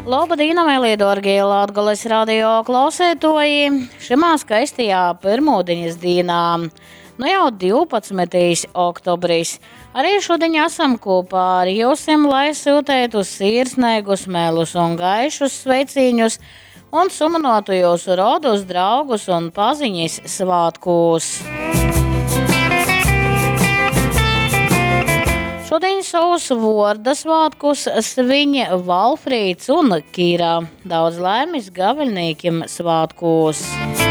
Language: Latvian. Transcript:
Labdien, mīļie, dārgie Latgales radio klausētoji! Šimā skaistajā pirmūdiņas dienā, jau 12. oktobris. Arī šodien esam kopā ar jūsim, lai sūtētu sirsnīgus, melus un gaišus sveiciņus un sumanotu jūsu rodus, draugus un paziņas svātkos. Šodien savus vārda svātkus svin Valfrīds un Kīra. Daudz laimes gaviļniekiem svātkos!